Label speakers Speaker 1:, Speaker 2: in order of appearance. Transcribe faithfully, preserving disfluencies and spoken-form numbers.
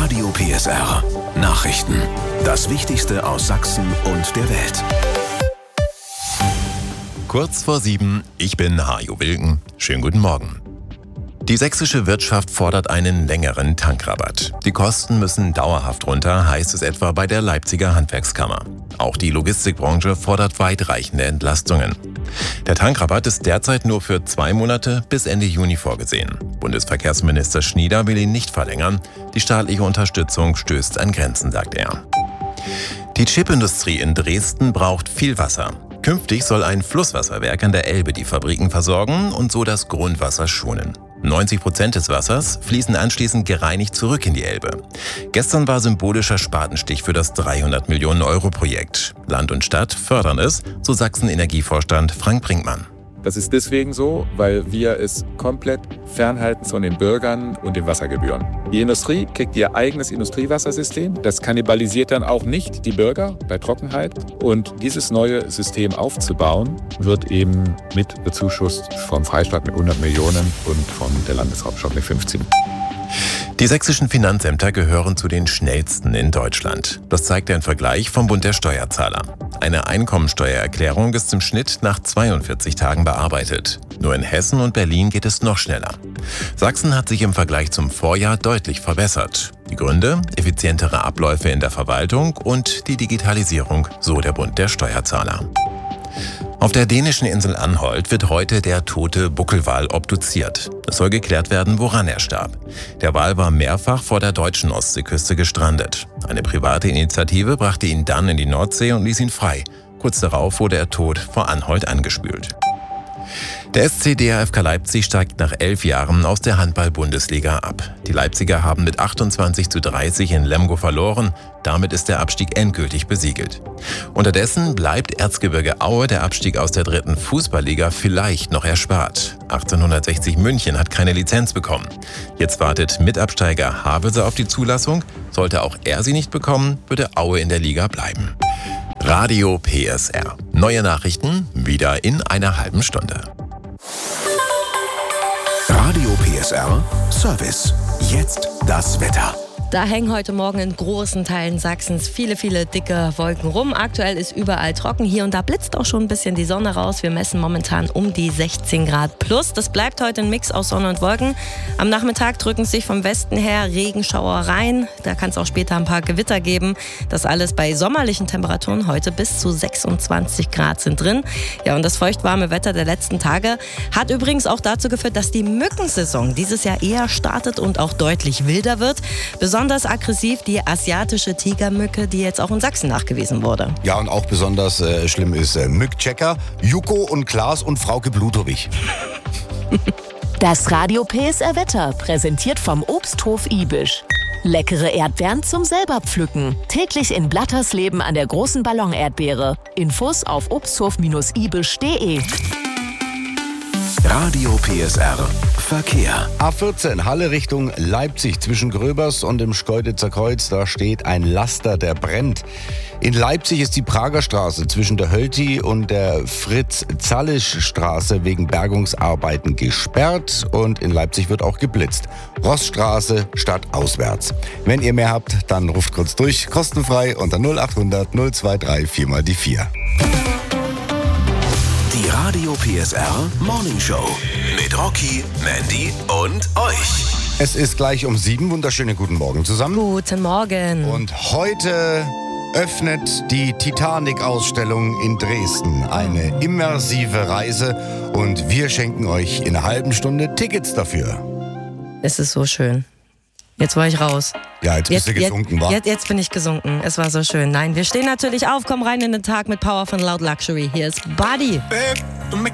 Speaker 1: Radio P S R. Nachrichten. Das Wichtigste aus Sachsen und der Welt.
Speaker 2: Kurz vor sieben, ich bin Hajo Wilken. Schönen guten Morgen. Die sächsische Wirtschaft fordert einen längeren Tankrabatt. Die Kosten müssen dauerhaft runter, heißt es etwa bei der Leipziger Handwerkskammer. Auch die Logistikbranche fordert weitreichende Entlastungen. Der Tankrabatt ist derzeit nur für zwei Monate bis Ende Juni vorgesehen. Bundesverkehrsminister Schnieder will ihn nicht verlängern. Die staatliche Unterstützung stößt an Grenzen, sagt er. Die Chipindustrie in Dresden braucht viel Wasser. Künftig soll ein Flusswasserwerk an der Elbe die Fabriken versorgen und so das Grundwasser schonen. neunzig Prozent des Wassers fließen anschließend gereinigt zurück in die Elbe. Gestern war symbolischer Spatenstich für das dreihundert Millionen Euro Projekt. Land und Stadt fördern es, so Sachsen-Energievorstand Frank Brinkmann.
Speaker 3: Das ist deswegen so, weil wir es komplett fernhalten von den Bürgern und den Wassergebühren. Die Industrie kriegt ihr eigenes Industriewassersystem. Das kannibalisiert dann auch nicht die Bürger bei Trockenheit. Und dieses neue System aufzubauen, wird eben mit bezuschusst vom Freistaat mit hundert Millionen und von der Landeshauptstadt mit fünfzehn.
Speaker 2: Die sächsischen Finanzämter gehören zu den schnellsten in Deutschland. Das zeigt ein Vergleich vom Bund der Steuerzahler. Eine Einkommensteuererklärung ist im Schnitt nach zweiundvierzig Tagen bearbeitet. Nur in Hessen und Berlin geht es noch schneller. Sachsen hat sich im Vergleich zum Vorjahr deutlich verbessert. Die Gründe? Effizientere Abläufe in der Verwaltung und die Digitalisierung, so der Bund der Steuerzahler. Auf der dänischen Insel Anholt wird heute der tote Buckelwal obduziert. Es soll geklärt werden, woran er starb. Der Wal war mehrfach vor der deutschen Ostseeküste gestrandet. Eine private Initiative brachte ihn dann in die Nordsee und ließ ihn frei. Kurz darauf wurde er tot vor Anholt angespült. Der S C D H F K Leipzig steigt nach elf Jahren aus der Handball-Bundesliga ab. Die Leipziger haben mit achtundzwanzig zu dreißig in Lemgo verloren. Damit ist der Abstieg endgültig besiegelt. Unterdessen bleibt Erzgebirge Aue der Abstieg aus der dritten Fußballliga vielleicht noch erspart. achtzehnhundertsechzig München hat keine Lizenz bekommen. Jetzt wartet Mitabsteiger Havelse auf die Zulassung. Sollte auch er sie nicht bekommen, würde Aue in der Liga bleiben. Radio P S R. Neue Nachrichten wieder in einer halben Stunde.
Speaker 1: Radio P S R Service. Jetzt das Wetter.
Speaker 4: Da hängen heute Morgen in großen Teilen Sachsens viele, viele dicke Wolken rum. Aktuell ist überall trocken. Hier und da blitzt auch schon ein bisschen die Sonne raus. Wir messen momentan um die sechzehn Grad plus. Das bleibt heute ein Mix aus Sonne und Wolken. Am Nachmittag drücken sich vom Westen her Regenschauer rein. Da kann es auch später ein paar Gewitter geben. Das alles bei sommerlichen Temperaturen. Heute bis zu sechsundzwanzig Grad sind drin. Ja, und das feuchtwarme Wetter der letzten Tage hat übrigens auch dazu geführt, dass die Mückensaison dieses Jahr eher startet und auch deutlich wilder wird. Besonders aggressiv die asiatische Tigermücke, die jetzt auch in Sachsen nachgewiesen wurde.
Speaker 5: Ja, und auch besonders äh, schlimm ist äh, Mückchecker, Juko und Klaas und Frauke Blutowig.
Speaker 6: Das Radio P S R Wetter, präsentiert vom Obsthof Ibisch. Leckere Erdbeeren zum selber pflücken. Täglich in Blattersleben an der großen Ballon-Erdbeere. Infos auf obsthof ibisch punkt de.
Speaker 1: Radio P S R Verkehr.
Speaker 5: A vierzehn, Halle Richtung Leipzig zwischen Gröbers und dem Schkeuditzer Kreuz. Da steht ein Laster, der brennt. In Leipzig ist die Prager Straße zwischen der Hölti und der Fritz-Zallisch-Straße wegen Bergungsarbeiten gesperrt. Und in Leipzig wird auch geblitzt. Rossstraße stadtauswärts. Wenn ihr mehr habt, dann ruft kurz durch. Kostenfrei unter null achthundert null dreiundzwanzig vier mal die vier.
Speaker 1: Die Radio P S R Morning Show mit Rocky, Mandy und euch.
Speaker 5: Es ist gleich um sieben. Wunderschönen guten Morgen zusammen.
Speaker 4: Guten Morgen.
Speaker 5: Und heute öffnet die Titanic-Ausstellung in Dresden. Eine immersive Reise. Und wir schenken euch in einer halben Stunde Tickets dafür.
Speaker 4: Es ist so schön. Jetzt war ich raus.
Speaker 5: Ja, jetzt bist
Speaker 4: jetzt,
Speaker 5: du gesunken, wa?
Speaker 4: Jetzt, jetzt bin ich gesunken. Es war so schön. Nein, wir stehen natürlich auf. Komm rein in den Tag mit Power von Loud Luxury. Hier ist Buddy.
Speaker 5: Bip.